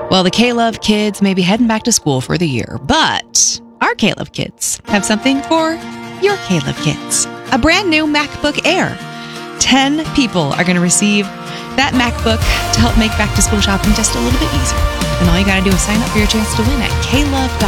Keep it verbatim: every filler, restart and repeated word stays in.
Well, the K-Love kids may be heading back to school for the year, but our K-Love kids have something for your K-Love kids. A brand new MacBook Air. Ten people are going to receive that MacBook to help make back-to-school shopping just a little bit easier. And all you got to do is sign up for your chance to win at K Love dot com.